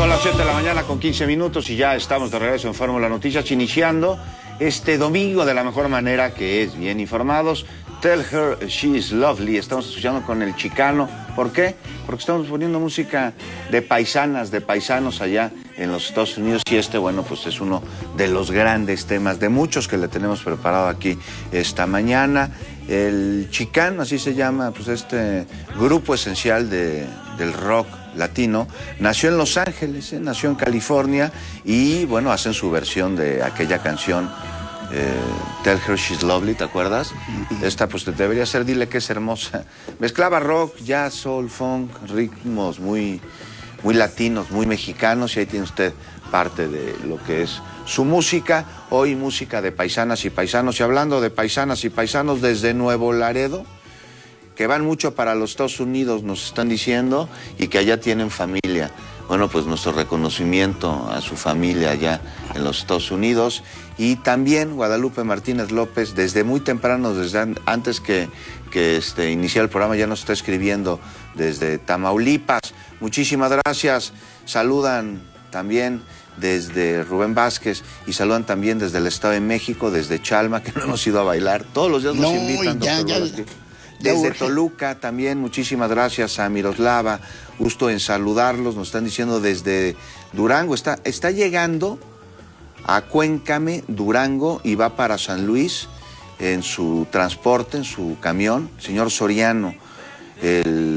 Son las 7 de la mañana con 15 minutos y ya estamos de regreso en Fórmula Noticias, iniciando este domingo de la mejor manera, que es bien informados. Tell Her She's Lovely, estamos escuchando con el Chicano. ¿Por qué? Porque estamos poniendo música de paisanas, de paisanos allá en los Estados Unidos, y bueno, pues es uno de los grandes temas, de muchos que le tenemos preparado aquí esta mañana. El Chicano, así se llama, pues este grupo esencial del rock latino, nació en Los Ángeles, nació en California, y bueno, hacen su versión de aquella canción Tell Her She's Lovely, ¿te acuerdas? Esta pues debería ser Dile que es hermosa. Mezclaba rock, jazz, soul, funk, ritmos muy latinos, muy mexicanos, y ahí tiene usted parte de lo que es su música. Hoy música de paisanas y paisanos, y hablando de paisanas y paisanos desde Nuevo Laredo, que van mucho para los Estados Unidos, nos están diciendo, y que allá tienen familia. Bueno, pues nuestro reconocimiento a su familia allá en los Estados Unidos. Y también Guadalupe Martínez López, desde muy temprano, desde antes que iniciara el programa, ya nos está escribiendo desde Tamaulipas. Muchísimas gracias. Saludan también desde Rubén Vázquez, y saludan también desde el Estado de México, desde Chalma, que no hemos ido a bailar. Todos los días nos invitan, doctor. Desde Toluca también, muchísimas gracias a Miroslava, gusto en saludarlos. Nos están diciendo desde Durango, está llegando a Cuéncame, Durango, y va para San Luis en su transporte, en su camión, señor Soriano, el